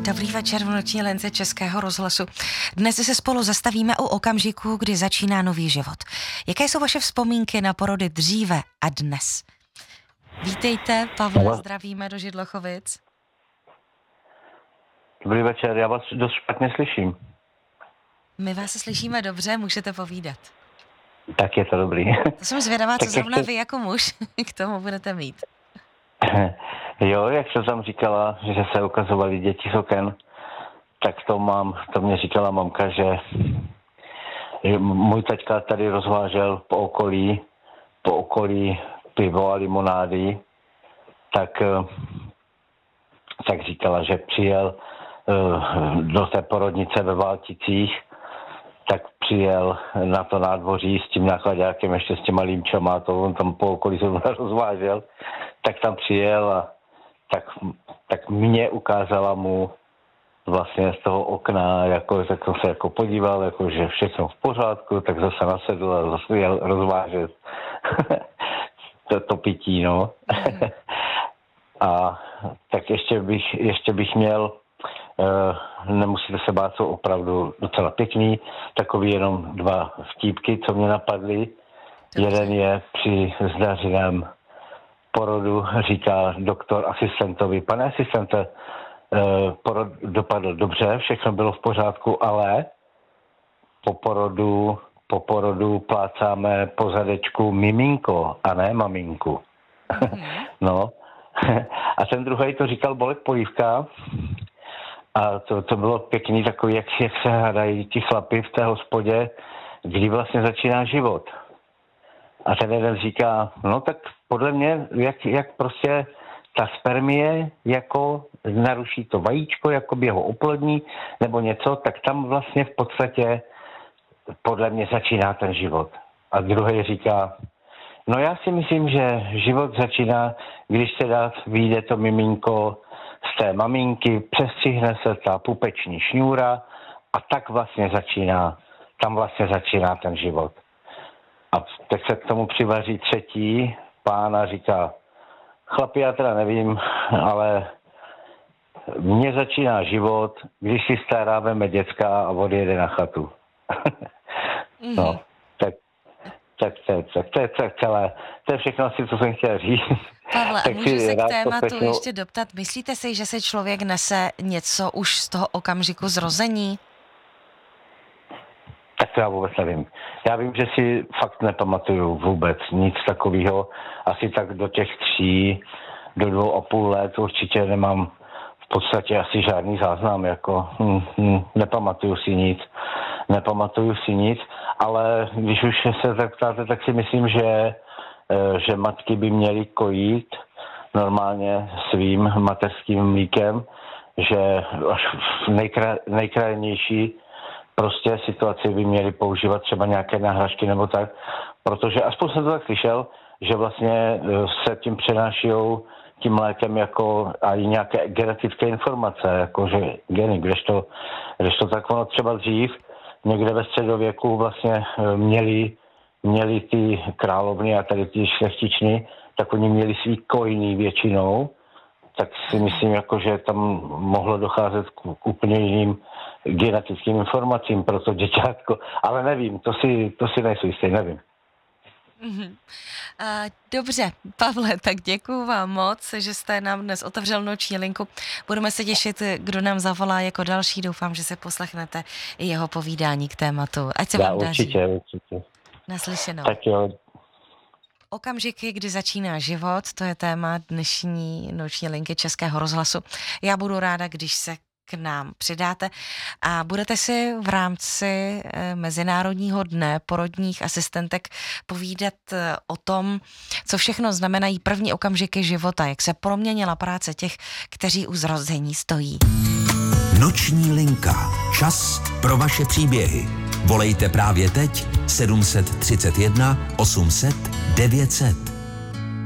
Dobrý večer v noční lince Českého rozhlasu. Dnes se spolu zastavíme u okamžiku, kdy začíná nový život. Jaké jsou vaše vzpomínky na porody dříve a dnes? Vítejte, Pavle, zdravíme do Židlochovic. Dobrý večer, já vás dost špatně slyším. My vás slyšíme dobře, můžete povídat. Tak je to dobrý. To jsem zvědavá, co zrovna vy jako muž k tomu budete mít. Jo, jak se tam říkala, že se ukazovaly děti z oken, tak to mě říkala mamka, že můj taťka tady rozvážel po okolí pivo a limonády, tak říkala, že přijel do té porodnice ve Válticích, tak přijel na to nádvoří s tím nákladákem, ještě s těma límčama, to on tam po okolí se rozvážel, tak tam přijel a tak mě ukázala mu vlastně z toho okna, tak jsem se jako podíval, jako, že všechno v pořádku, tak zase nasedl a zase jel rozvážet to pití, no. A tak ještě bych měl, nemusíte se bát, jsou opravdu docela pěkný, takový jenom 2 vtípky, co mě napadly. Jeden je při zdařilém porodu, říká doktor asistentovi: pane asistente, porod dopadl dobře, všechno bylo v pořádku, ale po porodu plácáme po zadečku miminko a ne maminku. No. A ten druhý to říkal Bolek Polívka. A to bylo pěkný, takový, jak se hádají ti chlapi v té hospodě, kdy vlastně začíná život. A ten jeden říká, no tak podle mě, jak prostě ta spermie jako naruší to vajíčko, jako by ho oplodní nebo něco, tak tam vlastně v podstatě podle mě začíná ten život. A druhý říká, no já si myslím, že život začíná, když teda vyjde to miminko z té maminky, přestřihne se ta pupeční šňůra a tak vlastně začíná ten život. A teď se k tomu přivaří třetí pán a říká, chlapi, já teda nevím, ale mně začíná život, když si stará veme děcka a odjede na chatu. No, tak to je celé. To je všechno asi, co jsem chtěl říct. Pavle, a můžu se k tématu ještě doptat. Myslíte si, že se člověk nese něco už z toho okamžiku zrození? Tak to já vůbec nevím. Já vím, že si fakt nepamatuju vůbec nic takového. Asi tak do těch 3, do 2,5 let určitě nemám v podstatě asi žádný záznam. Jako, nepamatuju si nic, ale když už se tak ptáte, tak si myslím, že matky by měly kojit normálně svým mateřským mlíkem, že až v nejkrajnější prostě situaci by měli používat třeba nějaké náhražky nebo tak, protože aspoň jsem to tak slyšel, že vlastně se tím přenášijou tím mlékem jako a i nějaké genetické informace, jakože geny, kdežto tak ono třeba dřív, někde ve středověku vlastně měli ty královny a tady ty šlechtičny, tak oni měli svý kojný většinou, tak si myslím, jako, že tam mohlo docházet k úplně jiným genetickým informacím pro to děťátko. Ale nevím, to si nejsou jistý, nevím. Dobře, Pavle, tak děkuju vám moc, že jste nám dnes otevřel noční linku. Budeme se těšit, kdo nám zavolá jako další. Doufám, že se poslechnete i jeho povídání k tématu. Ať se vám daří. Určitě. Naslyšenou. Tak jo. Okamžiky, kdy začíná život, to je téma dnešní noční linky Českého rozhlasu. Já budu ráda, když se k nám přidáte a budete si v rámci Mezinárodního dne porodních asistentek povídat o tom, co všechno znamenají první okamžiky života, jak se proměnila práce těch, kteří u zrození stojí. Noční linka. Čas pro vaše příběhy. Volejte právě teď 731 800 900.